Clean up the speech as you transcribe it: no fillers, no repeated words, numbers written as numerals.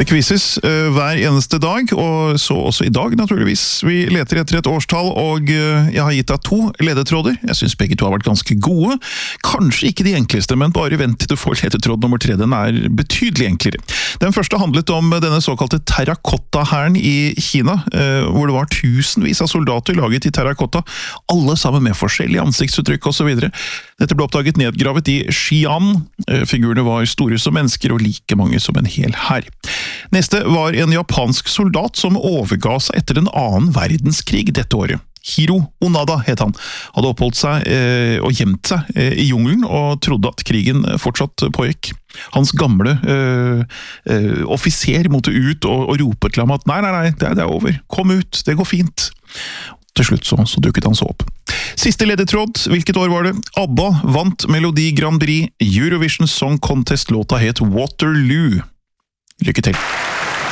Det quizes hver eneste dag, og så også i dag naturligvis. Vi leter etter et årstall, og jeg har gitt deg 2 ledetråder. Jeg synes begge 2 har vært ganske gode. Kanskje ikke de enkleste, men bare vent til du får ledetråd nummer 3. Den er betydelig enklere. Den første handlet om denne såkalte terrakotta-hæren i Kina, hvor det var tusenvis av soldater laget i terrakotta, alle sammen med forskjellige ansiktsuttrykk og så videre. Dette ble oppdaget nedgravet i Xi'an. Figurene var store som mennesker og like mange som en hel hær. Neste var en japansk soldat som overga seg etter den annen verdenskrig dette året. Hiro Onada het han. Hadde oppholdt seg og gjemt seg i jungelen og trodde at krigen fortsatt pågikk. Hans gamle offiser måtte ut og rope til ham at nei, det er over. Kom ut, det går fint. Til slutt så dukket han så opp. Siste ledetråd, hvilket år var det? ABBA vant Melodi Grand Prix. Eurovision Song Contest-låta het Waterloo. Lykke til!